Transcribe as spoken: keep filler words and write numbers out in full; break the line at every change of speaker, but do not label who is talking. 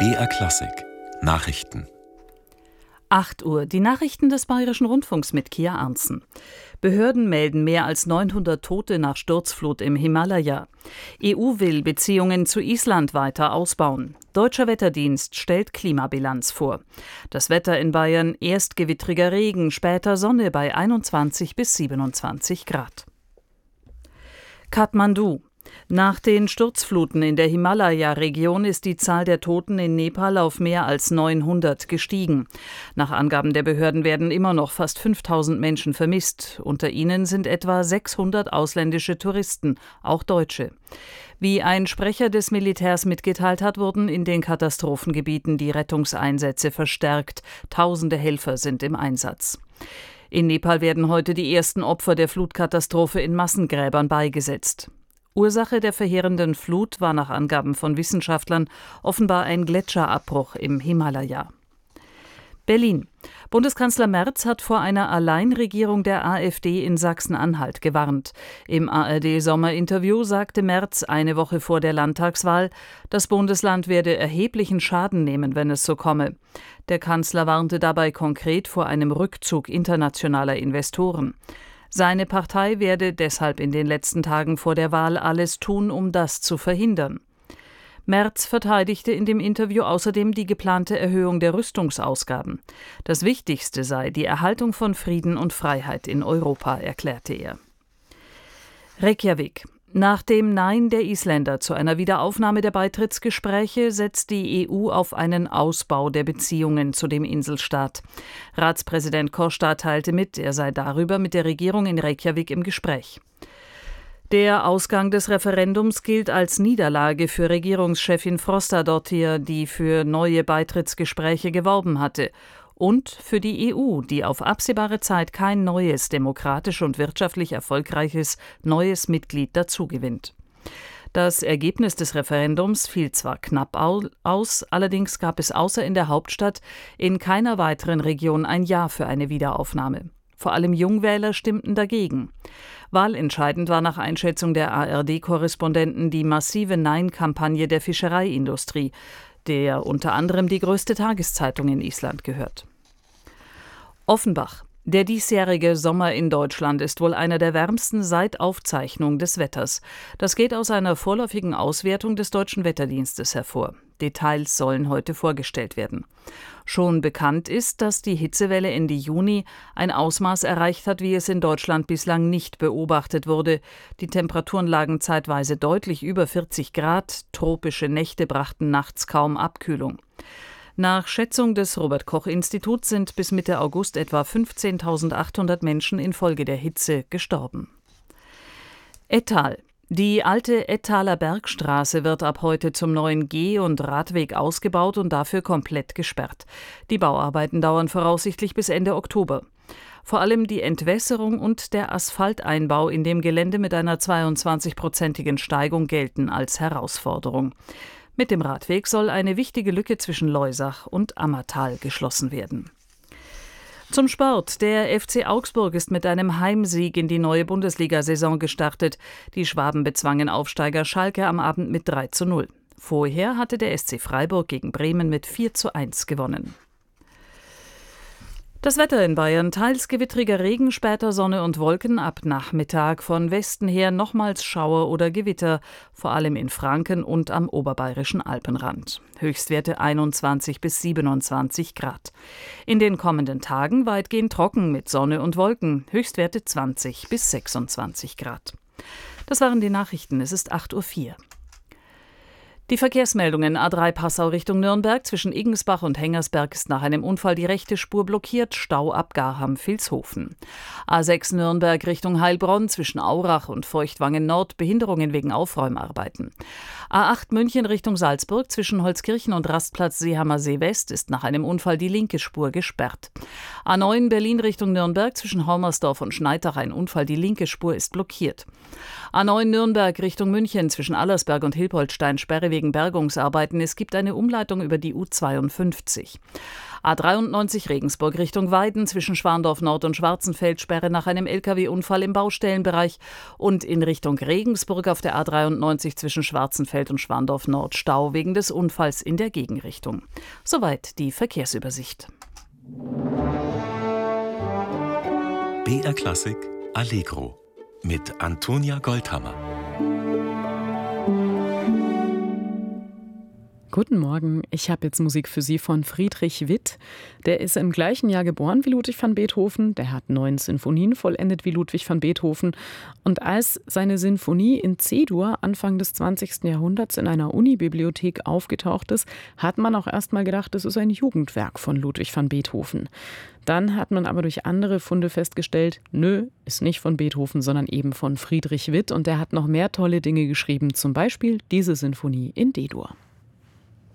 B R Klassik Nachrichten.
acht Uhr, die Nachrichten des Bayerischen Rundfunks mit Kia Arntzen. Behörden melden mehr als neunhundert Tote nach Sturzflut im Himalaya. E U will Beziehungen zu Island weiter ausbauen. Deutscher Wetterdienst stellt Klimabilanz vor. Das Wetter in Bayern: erst gewittriger Regen, später Sonne bei einundzwanzig bis siebenundzwanzig Grad. Kathmandu. Nach den Sturzfluten in der Himalaya-Region ist die Zahl der Toten in Nepal auf mehr als neunhundert gestiegen. Nach Angaben der Behörden werden immer noch fast fünftausend Menschen vermisst. Unter ihnen sind etwa sechshundert ausländische Touristen, auch Deutsche. Wie ein Sprecher des Militärs mitgeteilt hat, wurden in den Katastrophengebieten die Rettungseinsätze verstärkt. Tausende Helfer sind im Einsatz. In Nepal werden heute die ersten Opfer der Flutkatastrophe in Massengräbern beigesetzt. Ursache der verheerenden Flut war nach Angaben von Wissenschaftlern offenbar ein Gletscherabbruch im Himalaya. Berlin. Bundeskanzler Merz hat vor einer Alleinregierung der AfD in Sachsen-Anhalt gewarnt. Im A R D-Sommerinterview sagte Merz eine Woche vor der Landtagswahl, das Bundesland werde erheblichen Schaden nehmen, wenn es so komme. Der Kanzler warnte dabei konkret vor einem Rückzug internationaler Investoren. Seine Partei werde deshalb in den letzten Tagen vor der Wahl alles tun, um das zu verhindern. Merz verteidigte in dem Interview außerdem die geplante Erhöhung der Rüstungsausgaben. Das Wichtigste sei die Erhaltung von Frieden und Freiheit in Europa, erklärte er. Reykjavik. Nach dem Nein der Isländer zu einer Wiederaufnahme der Beitrittsgespräche setzt die E U auf einen Ausbau der Beziehungen zu dem Inselstaat. Ratspräsident Costa teilte mit, er sei darüber mit der Regierung in Reykjavik im Gespräch. Der Ausgang des Referendums gilt als Niederlage für Regierungschefin Frostadóttir, die für neue Beitrittsgespräche geworben hatte. Und für die E U, die auf absehbare Zeit kein neues, demokratisch und wirtschaftlich erfolgreiches neues Mitglied dazugewinnt. Das Ergebnis des Referendums fiel zwar knapp aus, allerdings gab es außer in der Hauptstadt in keiner weiteren Region ein Ja für eine Wiederaufnahme. Vor allem Jungwähler stimmten dagegen. Wahlentscheidend war nach Einschätzung der A R D-Korrespondenten die massive Nein-Kampagne der Fischereiindustrie, der unter anderem die größte Tageszeitung in Island gehört. Offenbach. Der diesjährige Sommer in Deutschland ist wohl einer der wärmsten seit Aufzeichnung des Wetters. Das geht aus einer vorläufigen Auswertung des Deutschen Wetterdienstes hervor. Details sollen heute vorgestellt werden. Schon bekannt ist, dass die Hitzewelle Ende Juni ein Ausmaß erreicht hat, wie es in Deutschland bislang nicht beobachtet wurde. Die Temperaturen lagen zeitweise deutlich über vierzig Grad. Tropische Nächte brachten nachts kaum Abkühlung. Nach Schätzung des Robert-Koch-Instituts sind bis Mitte August etwa fünfzehntausendachthundert Menschen infolge der Hitze gestorben. Ettal. Die alte Ettaler Bergstraße wird ab heute zum neuen Geh- und Radweg ausgebaut und dafür komplett gesperrt. Die Bauarbeiten dauern voraussichtlich bis Ende Oktober. Vor allem die Entwässerung und der Asphalteinbau in dem Gelände mit einer zweiundzwanzigprozentigen Steigung gelten als Herausforderung. Mit dem Radweg soll eine wichtige Lücke zwischen Loisach und Ammertal geschlossen werden. Zum Sport. Der F C Augsburg ist mit einem Heimsieg in die neue Bundesliga-Saison gestartet. Die Schwaben bezwangen Aufsteiger Schalke am Abend mit drei zu null. Vorher hatte der S C Freiburg gegen Bremen mit vier zu eins gewonnen. Das Wetter in Bayern: teils gewittriger Regen, später Sonne und Wolken, ab Nachmittag von Westen her nochmals Schauer oder Gewitter, vor allem in Franken und am oberbayerischen Alpenrand. Höchstwerte einundzwanzig bis siebenundzwanzig Grad. In den kommenden Tagen weitgehend trocken mit Sonne und Wolken, Höchstwerte zwanzig bis sechsundzwanzig Grad. Das waren die Nachrichten, es ist acht Uhr vier. Die Verkehrsmeldungen: A drei Passau Richtung Nürnberg, zwischen Iggensbach und Hengersberg ist nach einem Unfall die rechte Spur blockiert, Stau ab Garham-Vilshofen. A sechs Nürnberg Richtung Heilbronn, zwischen Aurach und Feuchtwangen Nord, Behinderungen wegen Aufräumarbeiten. A acht München Richtung Salzburg, zwischen Holzkirchen und Rastplatz Seehamer See West ist nach einem Unfall die linke Spur gesperrt. A neun Berlin Richtung Nürnberg, zwischen Hormersdorf und Schneidach ein Unfall, die linke Spur ist blockiert. A neun Nürnberg Richtung München, zwischen Allersberg und Hilpoltstein Sperre wegen wegen Bergungsarbeiten. Es gibt eine Umleitung über die U zweiundfünfzig. A dreiundneunzig Regensburg Richtung Weiden, zwischen Schwandorf Nord und Schwarzenfeld Sperre nach einem L K W-Unfall im Baustellenbereich und in Richtung Regensburg auf der A dreiundneunzig zwischen Schwarzenfeld und Schwandorf Nord Stau wegen des Unfalls in der Gegenrichtung. Soweit die Verkehrsübersicht.
B R Klassik Allegro mit Antonia Goldhammer.
Guten Morgen, ich habe jetzt Musik für Sie von Friedrich Witt. Der ist im gleichen Jahr geboren wie Ludwig van Beethoven. Der hat neun Sinfonien vollendet wie Ludwig van Beethoven. Und als seine Sinfonie in C-Dur Anfang des zwanzigsten Jahrhunderts in einer Unibibliothek aufgetaucht ist, hat man auch erst mal gedacht, es ist ein Jugendwerk von Ludwig van Beethoven. Dann hat man aber durch andere Funde festgestellt, nö, ist nicht von Beethoven, sondern eben von Friedrich Witt. Und der hat noch mehr tolle Dinge geschrieben, zum Beispiel diese Sinfonie in D-Dur.